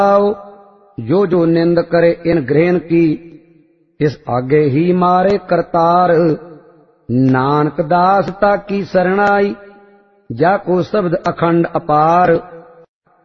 जो जो निंद करे इन ग्रहण की, इस आगे ही मारे करतार। नानक दास ताकी शरणाई, जाको शब्द अखंड अपार।